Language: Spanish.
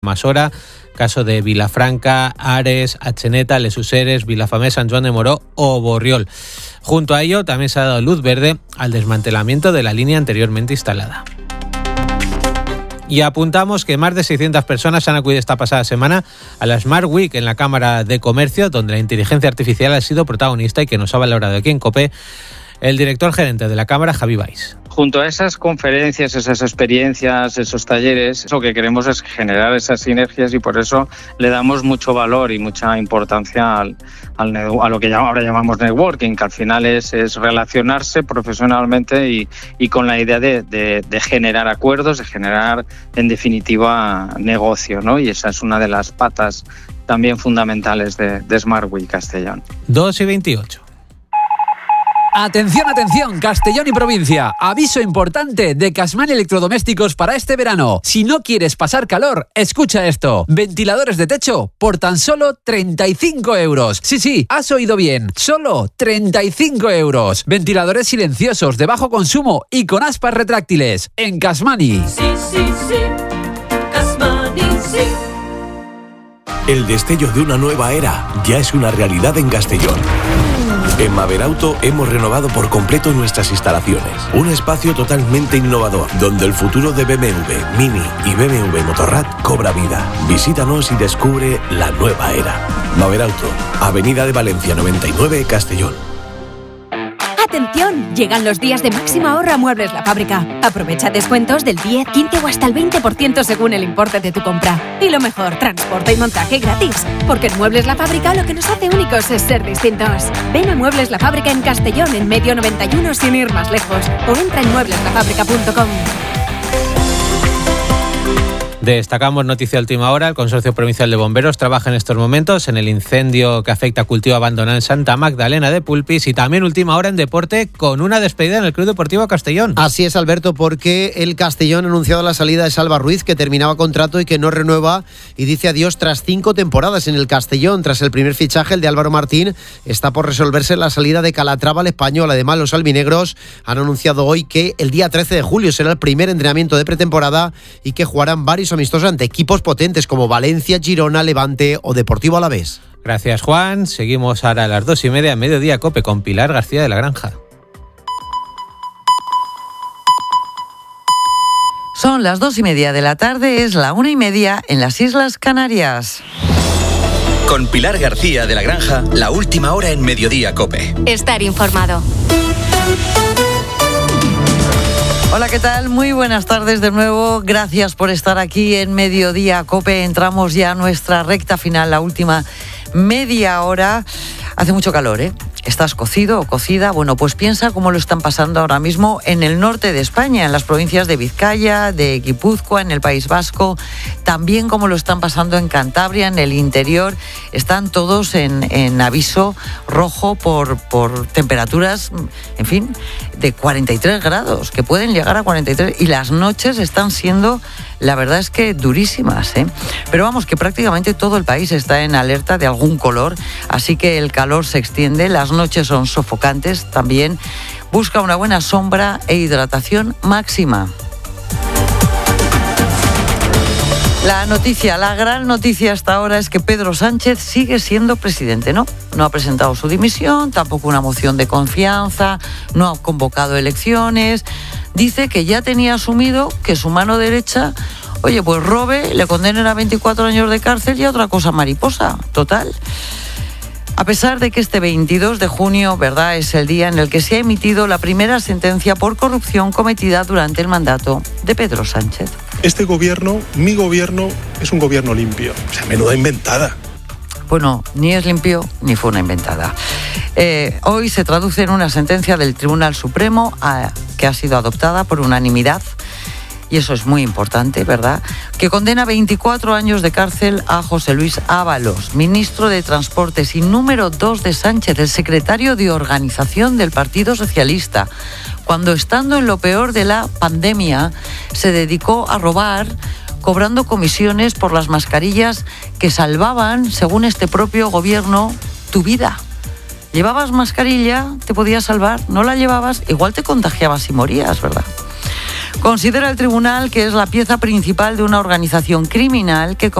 Masora, caso de Vilafranca, Ares, Atxeneta, Les Useres, Vilafamés, Sant Joan de Moró o Borriol. Junto a ello, también se ha dado luz verde al desmantelamiento de la línea anteriormente instalada. Y apuntamos que más de 600 personas han acudido esta pasada semana a la Smart Week en la Cámara de Comercio, donde la inteligencia artificial ha sido protagonista y que nos ha valorado aquí en COPE el director gerente de la Cámara, Javi Valls. Junto a esas conferencias, esas experiencias, esos talleres, lo que queremos es generar esas sinergias y por eso le damos mucho valor y mucha importancia a lo que ahora llamamos networking, que al final es relacionarse profesionalmente y con la idea de generar acuerdos, de generar en definitiva negocio, ¿no? Y esa es una de las patas también fundamentales de Smart Week Castellón. 2:28. Atención, atención, Castellón y provincia. Aviso importante de Casmani Electrodomésticos para este verano. Si no quieres pasar calor, escucha esto. Ventiladores de techo por tan solo 35 euros. Sí, has oído bien. Solo 35 euros. Ventiladores silenciosos de bajo consumo y con aspas retráctiles. En Casmani. Sí. Casmani, sí. El destello de una nueva era ya es una realidad en Castellón. En Maberauto hemos renovado por completo nuestras instalaciones. Un espacio totalmente innovador, donde el futuro de BMW, Mini y BMW Motorrad cobra vida. Visítanos y descubre la nueva era. Maberauto, Avenida de Valencia 99, Castellón. ¡Atención! Llegan los días de máxima ahorro a Muebles La Fábrica. Aprovecha descuentos del 10, 15 o hasta el 20% según el importe de tu compra. Y lo mejor, transporte y montaje gratis. Porque en Muebles La Fábrica lo que nos hace únicos es ser distintos. Ven a Muebles La Fábrica en Castellón, en Medio 91, sin ir más lejos. O entra en muebleslafábrica.com. Destacamos noticia de última hora. El Consorcio Provincial de Bomberos trabaja en estos momentos en el incendio que afecta a cultivo abandonado en Santa Magdalena de Pulpis, y también última hora en deporte con una despedida en el Club Deportivo Castellón. Así es, Alberto, porque el Castellón ha anunciado la salida de Salva Ruiz, que terminaba contrato y que no renueva, y dice adiós tras 5 temporadas en el Castellón. Tras el primer fichaje, el de Álvaro Martín, está por resolverse la salida de Calatrava al Español. Además, los albinegros han anunciado hoy que el día 13 de julio será el primer entrenamiento de pretemporada y que jugarán varios amistosos ante equipos potentes como Valencia, Girona, Levante o Deportivo Alavés. Gracias, Juan. Seguimos ahora a las 2:30 en Mediodía COPE con Pilar García de la Granja. Son las 2:30 de la tarde, es la 1:30 en las Islas Canarias. Con Pilar García de la Granja, la última hora en Mediodía COPE. Estar informado. Hola, ¿qué tal? Muy buenas tardes de nuevo. Gracias por estar aquí en Mediodía COPE. Entramos ya a nuestra recta final, la última media hora. Hace mucho calor, ¿eh? ¿Estás cocido o cocida? Bueno, pues piensa cómo lo están pasando ahora mismo en el norte de España, en las provincias de Vizcaya, de Guipúzcoa, en el País Vasco, también cómo lo están pasando en Cantabria, en el interior. Están todos en aviso rojo por temperaturas, en fin, de 43 grados, que pueden llegar a 43, y las noches están siendo, la verdad es que durísimas, ¿eh? Pero vamos, que prácticamente todo el país está en alerta de algún color, así que el calor se extiende, las noches son sofocantes también. Busca una buena sombra e hidratación máxima. La gran noticia hasta ahora es que Pedro Sánchez sigue siendo presidente, ¿no? No ha presentado su dimisión, tampoco una moción de confianza, no ha convocado elecciones. Dice que ya tenía asumido que su mano derecha, oye, pues robe, le condenen a 24 años de cárcel y a otra cosa mariposa, total. A pesar de que este 22 de junio, ¿verdad?, es el día en el que se ha emitido la primera sentencia por corrupción cometida durante el mandato de Pedro Sánchez. Este gobierno, mi gobierno, es un gobierno limpio. O sea, menuda inventada. Bueno, ni es limpio ni fue una inventada. Hoy se traduce en una sentencia del Tribunal Supremo que ha sido adoptada por unanimidad. Y eso es muy importante, ¿verdad?, que condena 24 años de cárcel a José Luis Ábalos, ministro de Transportes y número 2 de Sánchez, el secretario de organización del Partido Socialista, cuando, estando en lo peor de la pandemia, se dedicó a robar, cobrando comisiones por las mascarillas que salvaban, según este propio gobierno, tu vida. Llevabas mascarilla, te podías salvar, no la llevabas, igual te contagiabas y morías, ¿verdad? Considera el tribunal que es la pieza principal de una organización criminal que